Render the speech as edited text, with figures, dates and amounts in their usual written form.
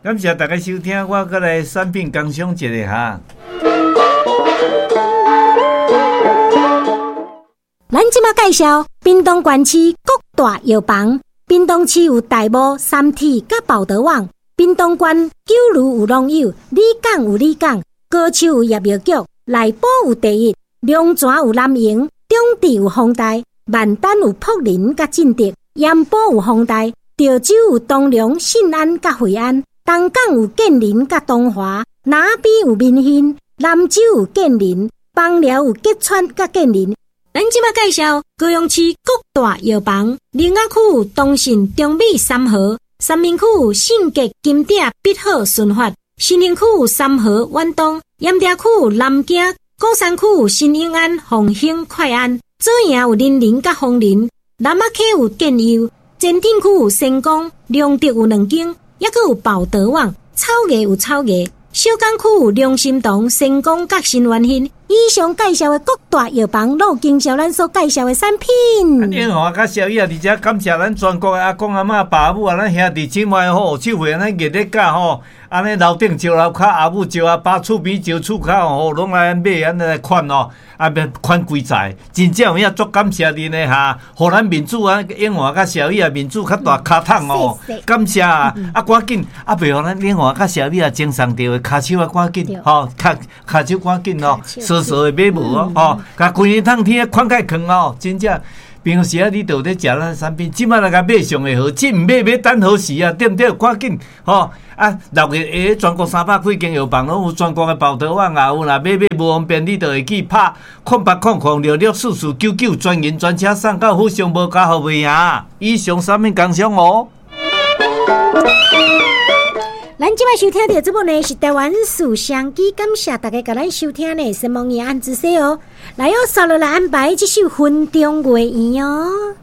感谢大家收听，我再来产品工商一下哈。 咱即马介绍屏东县市各大药房。屏东市有大埔、三体、甲报德网；屏东县九如有农友，里港有里港，高手有业药局，内埔有第一，龙泉有南营，中治有丰台，万丹有柏林甲进德，盐埔有丰台，潮州有东龙、信安甲惠安，东港有建林甲东华，南边有民兴，南州有建林，枋寮有吉川甲建林。咱即马介绍高雄市各大药房：林雅区有东信、中美、三和；三明区有信捷、金鼎、必好、顺发；新营区有三和、远东；盐埕区有南京；鼓山区有新永安、凤兴、快安；左营有林林甲丰林；南仔溪有建佑；前镇区有成功；良德有2间，也佫有报德网；草衙有草衙；小港区有良心堂、成功甲新元兴。以上介绍的各大药房，都经销咱所介绍的产品。 英华甲小叶，而且感谢咱全国的阿公阿嬷、爸母啊，咱兄弟姊妹吼，手会咱热烈甲吼，安尼楼顶招楼卡，阿母招阿爸，厝边招厝卡吼，拢来买安尼来款哦，啊，免款规在，真正有影足感谢恁的哈，互咱民主啊，英华甲小叶民主较大卡桶哦，感谢啊，赶紧啊，袂互咱英华甲小叶精神着的骹手啊，赶紧吼，骹手赶紧哦。所的买无哦，甲规日通天款开坑哦，真正平时啊，你都在食咱产品，即摆来甲买上会好，即毋买等何时啊？对毋对？赶紧哦！啊，6月下全国300几间药房拢有全国的报德网啊，有啦买无方便，你就会去拍0800664499专营专车送到府上无加服务啊！以上产品工商哦。 咱即摆收听到这部呢是台湾树香机，感谢大家甲咱收听呢，希望你按仔细哦。来哦，稍落来安排这首《分钟月圆》哦。